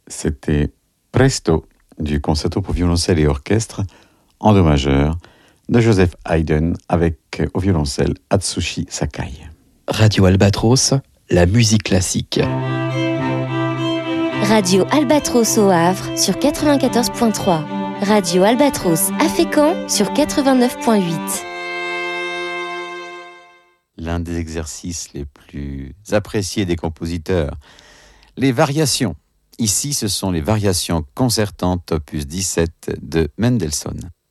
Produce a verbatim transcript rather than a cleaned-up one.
C'était Presto du concerto pour violoncelle et orchestre en do majeur de Joseph Haydn avec au violoncelle Atsushi Sakai. Radio Albatros, la musique classique. Radio Albatros au Havre sur quatre-vingt-quatorze point trois. Radio Albatros à Fécamp sur quatre-vingt-neuf point huit. L'un des exercices les plus appréciés des compositeurs, les variations. Ici, ce sont les variations concertantes opus dix-sept de Mendelssohn.